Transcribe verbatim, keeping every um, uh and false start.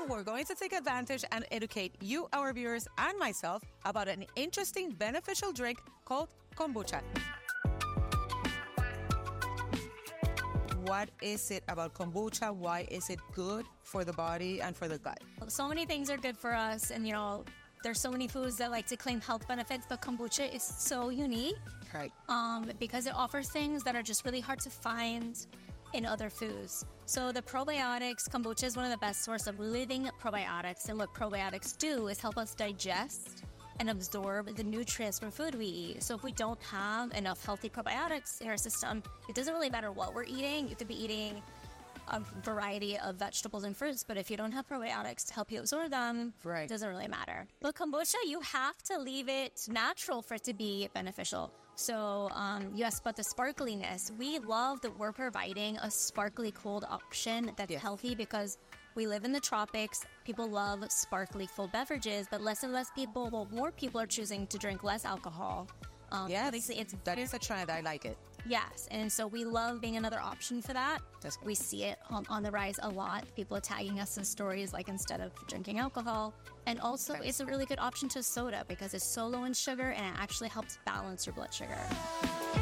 we're going to take advantage and educate you, our viewers, and myself about an interesting, beneficial drink called kombucha. What is it about kombucha? Why is it good for the body and for the gut? So many things are good for us, and you know, there's so many foods that like to claim health benefits, but kombucha is so unique. Right. Um, because it offers things that are just really hard to find in other foods. So the probiotics, kombucha is one of the best sources of living probiotics, and what probiotics do is help us digest and absorb the nutrients from food we eat. So if we don't have enough healthy probiotics in our system, it doesn't really matter what we're eating. You could be eating a variety of vegetables and fruits, but if you don't have probiotics to help you absorb them, right. it doesn't really matter. But kombucha, you have to leave it natural for it to be beneficial. So um, you asked about the sparkliness. We love that we're providing a sparkly cold option that's yes. healthy, because we live in the tropics. People love sparkly full beverages, but less and less people, well, more people are choosing to drink less alcohol. Um, yes, obviously it's that is a trend. I like it. Yes, and so we love being another option for that. That's good. We see it on, on the rise a lot. People are tagging us in stories, like instead of drinking alcohol. And also, okay. it's a really good option to soda because it's so low in sugar and it actually helps balance your blood sugar.